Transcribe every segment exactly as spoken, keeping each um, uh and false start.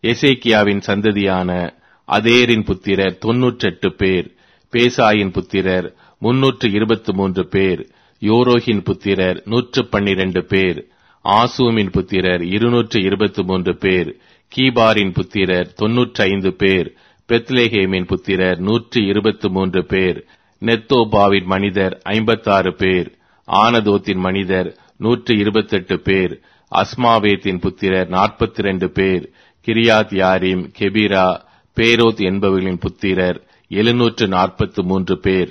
எசேக்கியாவின் சந்ததியான அதேரின் புத்திரர் தொன்னூற்றெட்டு பேர். பேசாயின் புத்திரர் முன்னூற்று இருபத்து மூன்று பேர். யோரோகின் புத்திரர் நூற்று பன்னிரண்டு பேர். ஆசூமின் புத்திரர் இருநூற்று இருபத்து மூன்று பேர். கீபாரின் புத்திரர் தொன்னூற்றி ஐந்து பேர். பெத்லேஹேமின் புத்திரர் நூற்று இருபத்து மூன்று பேர். நெத்தோபாவின் மனிதர் ஐம்பத்தாறு பேர். ஆனதோத்தின் மனிதர் நூற்று இருபத்தெட்டு பேர். அஸ்மாவேத்தின் புத்திரர் நாற்பத்தி இரண்டு பேர். கிரியாத் யாரிம், கெபிரா, பேரோத் என்பவர்களின் புத்திரர் எழுநூற்று நாற்பத்து மூன்று பேர்.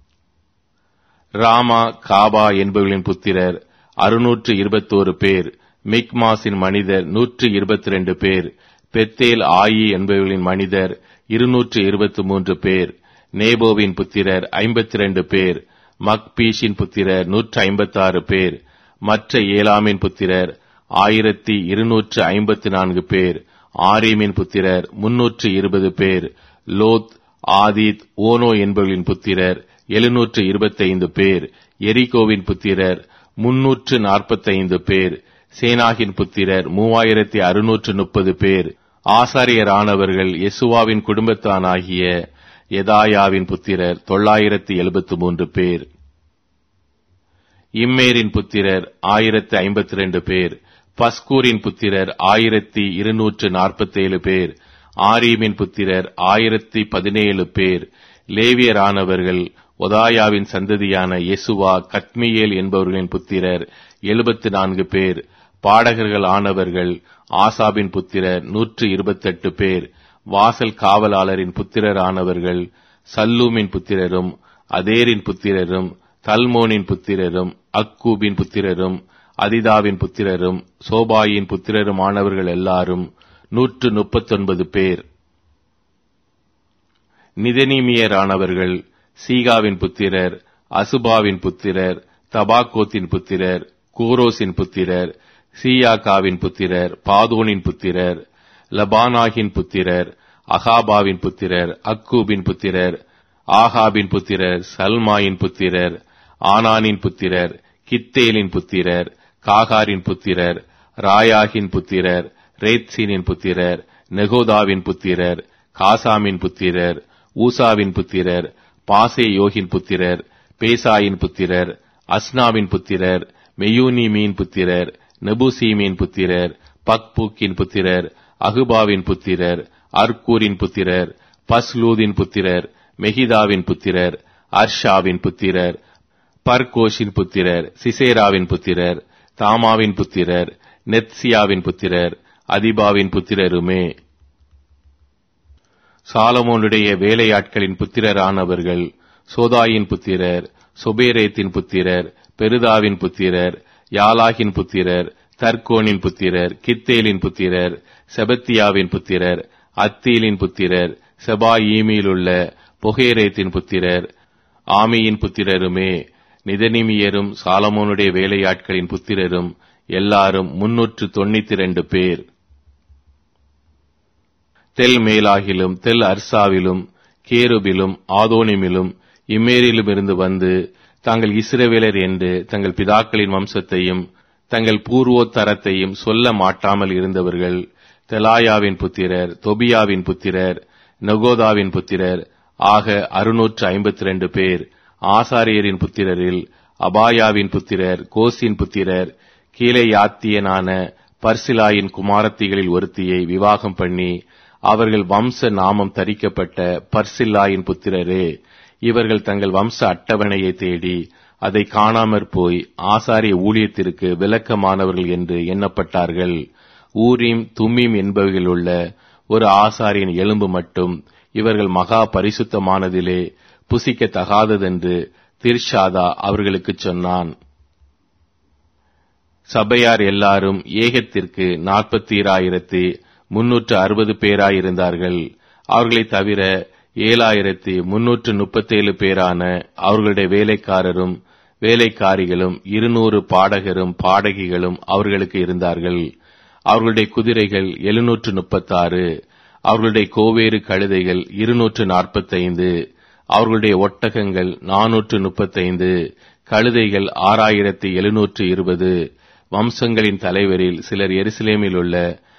ராமா, காபா என்பவர்களின் புத்திரர் அறுநூற்று இருபத்தோரு பேர். மிக்மாசின் மனிதர் நூற்று இருபத்தி இரண்டு பேர். பெத்தேல் ஆயி என்பவர்களின் மனிதர் இருநூற்று இருபத்து மூன்று பேர். நேபோவின் புத்திரர் ஐம்பத்தி இரண்டு பேர். மக்பீஷின் புத்திரர் நூற்று ஐம்பத்தாறு பேர். மற்ற ஏலாமின் புத்திரர் ஆயிரத்தி இருநூற்று ஐம்பத்தி நான்கு பேர். ஆரீமின் புத்திரர் முன்னூற்று இருபது பேர். லோத், ஆதித், ஓனோ என்பவர்களின் புத்திரர் எழுநூற்று இருபத்தைந்து பேர். எரிகோவின் புத்திரர் முன்னூற்று நாற்பத்தைந்து பேர். சேனாகின் புத்திரர் மூவாயிரத்தி அறுநூற்று முப்பது பேர். ஆசாரியரானவர்கள் யெசுவாவின் குடும்பத்தானாகிய எதாயாவின் புத்திரர் தொள்ளாயிரத்தி எழுபத்து மூன்று பேர். இம்மேரின் புத்திரர் ஆயிரத்தி ஐம்பத்தி இரண்டு பேர். பஸ்கூரின் புத்திரர் ஆயிரத்தி இருநூற்று நாற்பத்தேழு பேர். ஆரீமின் புத்திரர் ஆயிரத்தி பதினேழு பேர். லேவியரானவர்கள் ஒதாயாவின் சந்ததியான யெசுவா, கத்மியேல் என்பவர்களின் புத்திரர் எழுபத்து நான்கு பேர். பாடகர்கள் ஆனவர்கள் ஆசாபின் புத்திரர் நூற்று இருபத்தெட்டு பேர். வாசல் காவலாளரின் புத்திரர் ஆனவர்கள் சல்லூமின் புத்திரரும் அதேரின் புத்திரரும் தல்மோனின் புத்திரரும் அக்கூபின் புத்திரரும் அதிதாவின் புத்திரரும் சோபாயின் புத்திரரும் ஆனவர்கள் எல்லாரும் நூற்று முப்பத்தொன்பது பேர். நிதனீமியரானவர்கள் சீகாவின் புத்திரர், அசுபாவின் புத்திரர், தபாக்கோத்தின் புத்திரர், கூரோசின் புத்திரர், சீயாக்காவின் புத்திரர், பாதோனின் புத்திரர், லபானாகின் புத்திரர், அகாபாவின் புத்திரர், அக்கூபின் புத்திரர், ஆகாபின் புத்திரர், சல்மாயின் புத்திரர், ஆனானின் புத்திரர், கித்தேலின் புத்திரர், காகாரின் புத்திரர், ராயாகின் புத்திரர், ரேத்சீனின் புத்திரர், நெகோதாவின் புத்திரர், காசாமின் புத்திரர், ஊசாவின் புத்திரர், பாசேயோகின் புத்திரர், பேசாயின் புத்திரர், அஸ்னாவின் புத்திரர், மெயூனிமீன் புத்திரர், நெபுசீமின் புத்திரர், பக்பூக்கின் புத்திரர், அகுபாவின் புத்திரர், அர்கூரின் புத்திரர், பஸ்லூதின் புத்திரர், மெகிதாவின் புத்திரர், அர்ஷாவின் புத்திரர், பர்கோஷின் புத்திரர், சிசேராவின் புத்திரர், தாமாவின் புத்திரர், நெத்சியாவின் புத்திரர், அதிபாவின் புத்திரருமே. சாலமோனுடைய வேலையாட்களின் புத்திரரானவர்கள் சோதாயின் புத்திரர், சொபேரேத்தின் புத்திரர், பெருதாவின் புத்திரர், யாலாகின் புத்திரர், தர்கோனின் புத்திரர், கித்தேலின் புத்திரர், செபத்தியாவின் புத்திரர், அத்தீலின் புத்திரர், செபாயீமிலுள்ள பொகேரேத்தின் புத்திரர், ஆமியின் புத்திரருமே. நிதனிமியரும் சாலமோனுடைய வேலையாட்களின் புத்திரரும் எல்லாரும் முன்னூற்று தொண்ணூத்தி இரண்டு பேர். தெல் மேலாகிலும் தெல் அர்சாவிலும் கேருபிலும் ஆதோனிமிலும் இம்மேரிலுமிருந்து வந்து தாங்கள் இஸ்ரவேலர் என்று தங்கள் பிதாக்களின் வம்சத்தையும் தங்கள் பூர்வோத்தரத்தையும் சொல்ல மாட்டாமல் இருந்தவர்கள் தெலாயாவின் புத்திரர், தொபியாவின் புத்திரர், நெகோதாவின் புத்திரர் ஆக அறுநூற்று ஐம்பத்தி இரண்டு பேர். ஆசாரியரின் புத்திரரில் அபாயாவின் புத்திரர், கோசின் புத்திரர், கீலேயாத்தியனான பர்சிலாயின் குமாரத்திகளில் ஒருத்தியை விவாகம் பண்ணி அவர்கள் வம்ச நாமம் தரிக்கப்பட்ட பர்சில்லாயின் புத்திரரே. இவர்கள் தங்கள் வம்ச அட்டவணையை தேடி அதை காணாமற் போய் ஆசாரிய ஊழியத்திற்கு விலக்கமானவர்கள் என்று எண்ணப்பட்டார்கள். ஊரீம் தும்மீம் என்பவைகளுள்ள ஒரு ஆசாரியின் எலும்பு மட்டும் இவர்கள் மகா பரிசுத்தமானதிலே புசிக்கத்தகாததென்று திர்ஷாதா அவர்களுக்குச் சொன்னான். சபையார் எல்லாரும் ஏகத்திற்கு நாற்பத்தீராயிரத்தி முன்னூற்று அறுபது பேராயிருந்தார்கள். அவர்களைத் தவிர ஏழாயிரத்தி முன்னூற்று முப்பத்தேழு பேரான அவர்களுடைய வேலைக்காரரும் வேலைக்காரிகளும் இருநூறு பாடகரும் பாடகிகளும் அவர்களுக்கு இருந்தார்கள். அவர்களுடைய குதிரைகள் எழுநூற்று முப்பத்தாறு, அவர்களுடைய கோவேறு கழுதைகள் இருநூற்று நாற்பத்தைந்து, அவர்களுடைய ஒட்டகங்கள் நானூற்று முப்பத்தைந்து, கழுதைகள் ஆறாயிரத்தி எழுநூற்று இருபது. வம்சங்களின் தலைவரில் சிலர் எருசலேமில் உள்ள